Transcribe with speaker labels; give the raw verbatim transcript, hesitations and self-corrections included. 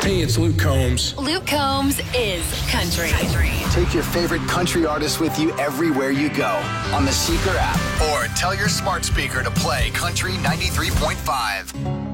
Speaker 1: Hey, it's Luke Combs.
Speaker 2: Luke Combs is country. country.
Speaker 3: Take your favorite country artist with you everywhere you go on the Seeker app, or tell your smart speaker to play Country ninety-three point five.